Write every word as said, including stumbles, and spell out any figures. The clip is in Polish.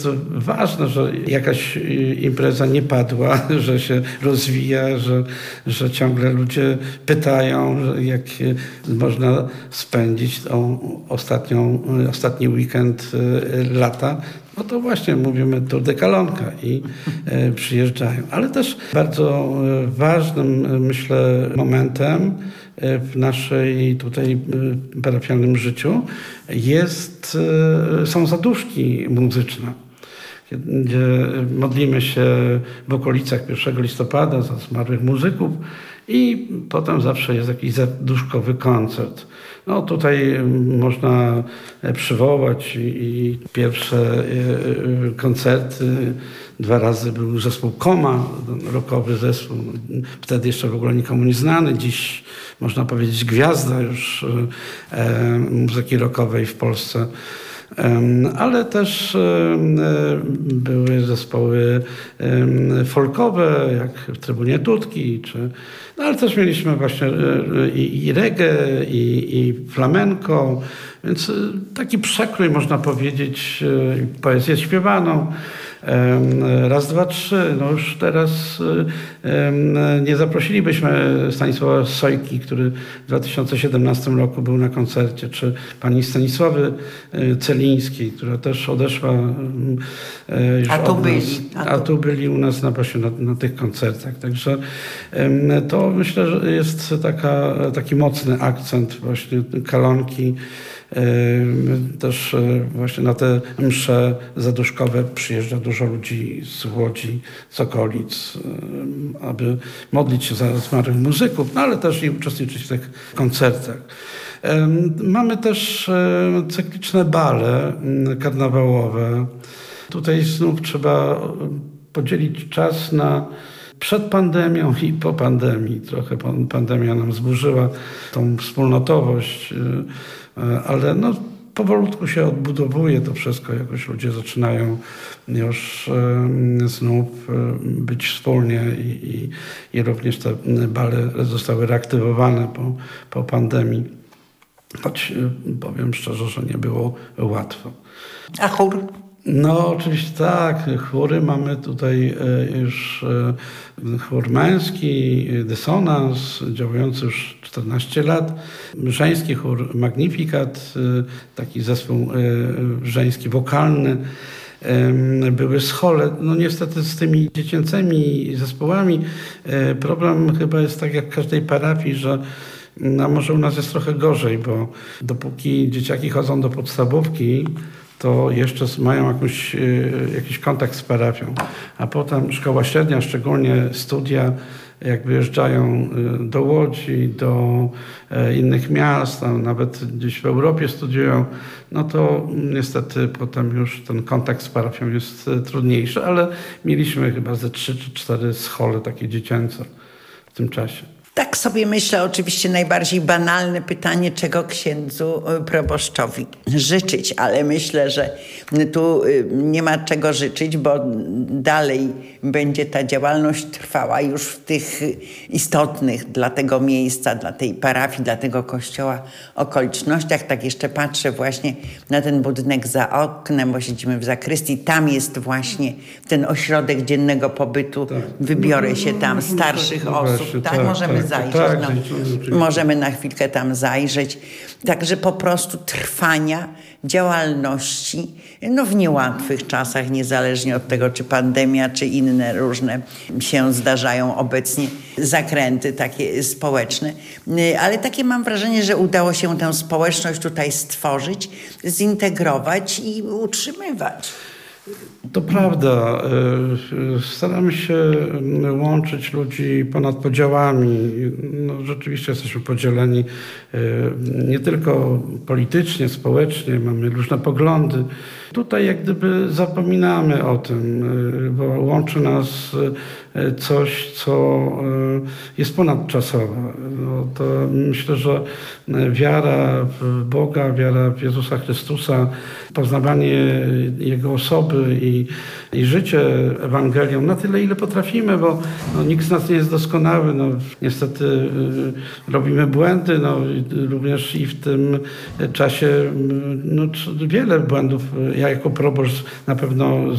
To ważne, że jakaś impreza nie padła, że się rozwija, że, że ciągle ludzie pytają, jak można spędzić tą ostatnią, ostatni weekend lata. No to właśnie mówimy tu Dekalonka i e, przyjeżdżają. Ale też bardzo ważnym, myślę, momentem w naszej tutaj parafialnym życiu jest, są zaduszki muzyczne, gdzie modlimy się w okolicach pierwszego listopada za zmarłych muzyków i potem zawsze jest jakiś zaduszkowy koncert. No tutaj można przywołać i pierwsze koncerty. Dwa razy był zespół Koma, rockowy zespół, wtedy jeszcze w ogóle nikomu nie znany. Dziś można powiedzieć gwiazda już e, muzyki rockowej w Polsce. Ale też były zespoły folkowe, jak w Trybunie Dudki, czy, no ale też mieliśmy właśnie i, i reggae, i, i flamenco, więc taki przekrój, można powiedzieć, poezję śpiewaną. Raz, dwa, trzy. No już teraz nie zaprosilibyśmy Stanisława Sojki, który w dwa tysiące siedemnastym roku był na koncercie, czy pani Stanisławy Celińskiej, która też odeszła. Już a tu od byli. Nas, a, tu... a tu byli u nas na, właśnie na, na tych koncertach. Także to myślę, że jest taka, taki mocny akcent właśnie Kalonki. Też właśnie na te msze zaduszkowe przyjeżdża dużo ludzi z Łodzi, z okolic, aby modlić się za zmarłych muzyków, no ale też i uczestniczyć w tych koncertach. Mamy też cykliczne bale karnawałowe. Tutaj znów trzeba podzielić czas na przed pandemią i po pandemii. Trochę pandemia nam zburzyła tą wspólnotowość, ale no, powolutku się odbudowuje to wszystko. Jakoś ludzie zaczynają już znów być wspólnie i, i, i również te bale zostały reaktywowane po, po pandemii. Choć powiem szczerze, że nie było łatwo. A chór? No oczywiście tak, chóry mamy tutaj już chór męski, dysonans, działający już czternaście lat, żeński chór Magnificat, taki zespół żeński, wokalny. Były schole. No niestety z tymi dziecięcymi zespołami problem chyba jest tak jak w każdej parafii, że no może u nas jest trochę gorzej, bo dopóki dzieciaki chodzą do podstawówki, to jeszcze mają jakąś, jakiś kontakt z parafią. A potem szkoła średnia, szczególnie studia, jak wyjeżdżają do Łodzi, do innych miast, a nawet gdzieś w Europie studiują, no to niestety potem już ten kontakt z parafią jest trudniejszy, ale mieliśmy chyba ze trzy czy cztery schole takie dziecięce w tym czasie. Tak sobie myślę, oczywiście najbardziej banalne pytanie, czego księdzu proboszczowi życzyć, ale myślę, że tu nie ma czego życzyć, bo dalej będzie ta działalność trwała już w tych istotnych dla tego miejsca, dla tej parafii, dla tego kościoła okolicznościach. Tak jeszcze patrzę właśnie na ten budynek za oknem, bo siedzimy w zakrystii. Tam jest właśnie ten ośrodek dziennego pobytu. Tak. Wybiorę się tam starszych no, osób. Właśnie, tak, tak, możemy tak, zajrzeć. Tak, no, możemy na chwilkę tam zajrzeć. Także po prostu trwania działalności no w niełatwych czasach, niezależnie od tego, czy pandemia, czy inne różne się zdarzają obecnie zakręty takie społeczne. Ale takie mam wrażenie, że udało się tę społeczność tutaj stworzyć, zintegrować i utrzymywać. To prawda. Staramy się łączyć ludzi ponad podziałami. No, rzeczywiście jesteśmy podzieleni nie tylko politycznie, społecznie, mamy różne poglądy. Tutaj jak gdyby zapominamy o tym, bo łączy nas coś, co jest ponadczasowe. No to myślę, że wiara w Boga, wiara w Jezusa Chrystusa, poznawanie Jego osoby i, i życie Ewangelią na tyle, ile potrafimy, bo no, nikt z nas nie jest doskonały. No, niestety y, robimy błędy, no, również i w tym czasie no, wiele błędów. Ja jako proboszcz na pewno